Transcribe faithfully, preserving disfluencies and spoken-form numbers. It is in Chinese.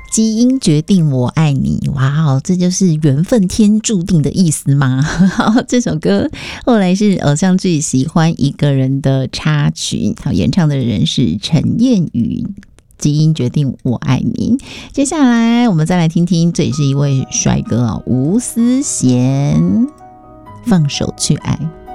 基因决定我爱你，哇哦，这就是缘分天注定的意思吗？好，这首歌后来是偶像剧《喜欢一个人》的插曲，好，演唱的人是陈燕宇。基因决定我爱你。接下来我们再来听听，这也是一位帅哥哦，吴思贤，放手去爱。